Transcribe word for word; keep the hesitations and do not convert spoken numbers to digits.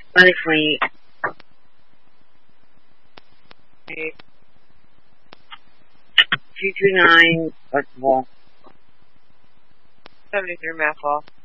twenty-eight. two two nine, first of all. seventy-three math off.